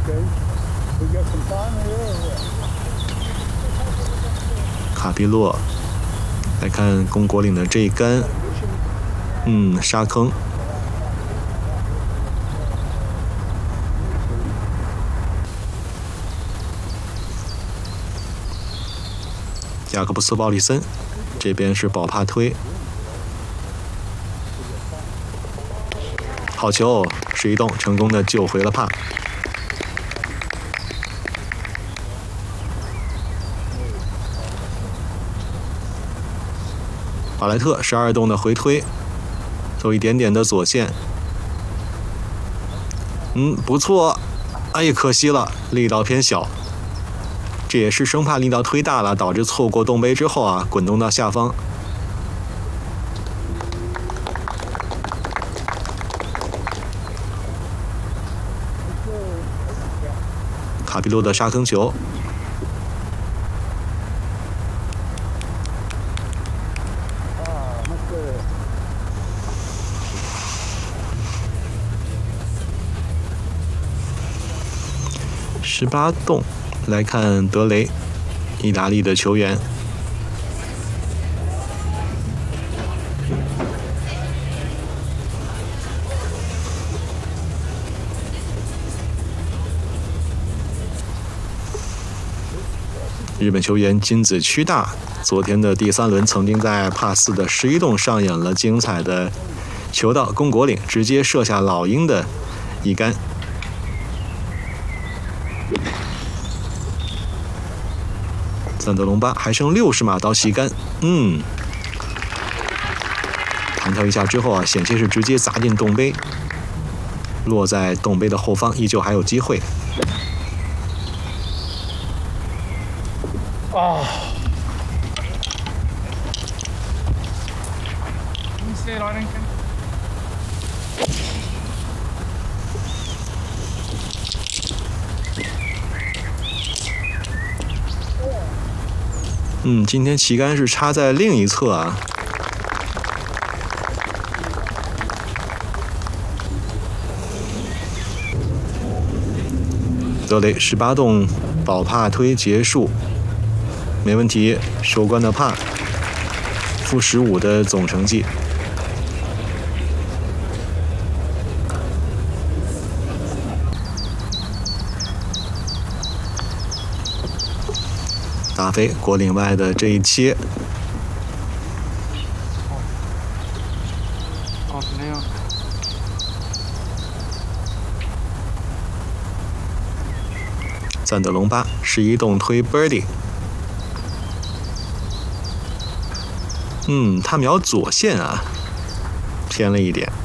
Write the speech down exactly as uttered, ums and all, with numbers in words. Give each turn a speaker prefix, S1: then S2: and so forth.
S1: 卡比洛，来看龚国岭的这一杆，嗯，沙坑。雅各布斯·鲍里森，这边是保帕推，好球，十一洞成功的救回了帕。巴莱特十二洞的回推，走一点点的左线，嗯，不错，哎呀，可惜了，力道偏小。这也是生怕力道推大了，导致错过洞杯之后啊，滚动到下方。卡比洛的沙坑球，十八洞。来看德雷，意大利的球员。日本球员金子屈大，昨天的第三轮曾经在帕四的十一洞上演了精彩的球到龚国岭，直接射下老鹰的一杆。赞德隆巴还剩六十码到旗杆，嗯，弹跳一下之后啊，险些是直接砸进洞杯，落在洞杯的后方，依旧还有机会。
S2: 啊！
S1: 嗯，今天旗杆是插在另一侧啊。德雷十八洞保帕推结束，没问题，收官的帕，负十五的总成绩。打飞国岭外的这一切，赞德隆巴十一洞推 birdie， 嗯，他瞄左线啊，偏了一点。